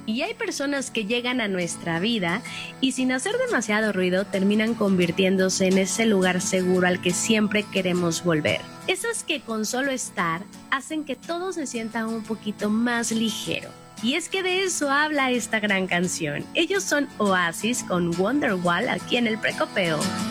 Y hay personas que llegan a nuestra vida y sin hacer demasiado ruido terminan convirtiéndose en ese lugar seguro al que siempre queremos volver. Esas que con solo estar hacen que todo se sienta un poquito más ligero. Y es que de eso habla esta gran canción. Ellos son Oasis con Wonderwall aquí en el Precopeo.